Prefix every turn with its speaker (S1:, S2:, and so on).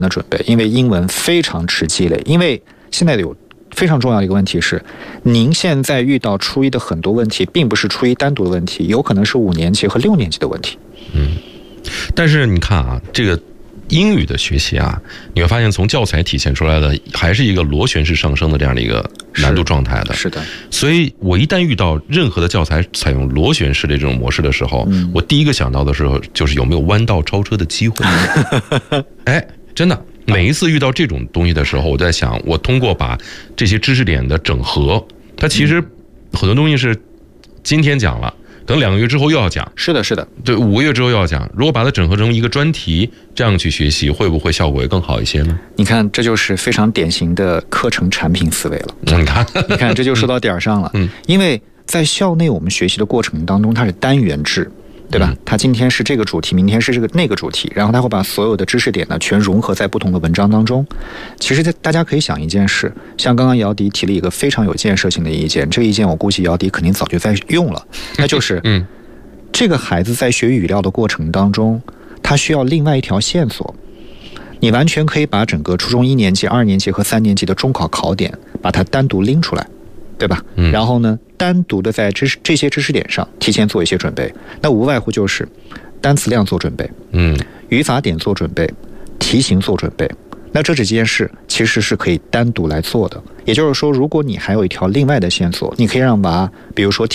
S1: 的准备，因为英文非常吃积累。因为现在有非常重要的一个问题是，您现在遇到初一的很多问题，并不是初一单独的问题，有可能是5年级和6年级的问题。
S2: 但是你看啊，这个英语的学习啊，你会发现从教材体现出来的还是一个螺旋式上升的这样的一个难度状态的。
S1: 是的。所
S2: 以我一旦遇到任何的教材采用螺旋式的这种模式的时候，我第一个想到的时候就是有没有弯道超车的机会。哎，真的。每一次遇到这种东西的时候，我在想，我通过把这些知识点的整合，它其实很多东西是今天讲了，等2个月之后又要讲。
S1: 是的，是的，
S2: 对，5个月之后又要讲。如果把它整合成一个专题，这样去学习，会不会效果会更好一些呢？
S1: 你看，这就是非常典型的课程产品思维了。你看，这就说到点上了。因为在校内我们学习的过程当中，它是单元制。对吧？它今天是这个主题，明天是那个主题，然后它会把所有的知识点呢全融合在不同的文章当中。其实大家可以想一件事，像刚刚姚迪提了一个非常有建设性的意见，这个意见我估计姚迪肯定早就在用了，那就是这个孩子在学语料的过程当中，他需要另外一条线索。你完全可以把整个初中1年级、2年级和3年级的中考考点把它单独拎出来，对吧？然后呢，单独的在这些知识点上提前做一些准备，那无外乎就是单词量做准备，语法点做准备，题型做准备。那这几件事其实是可以单独来做的。也就是说，如果你还有一条另外的线索，你可以让娃，比如说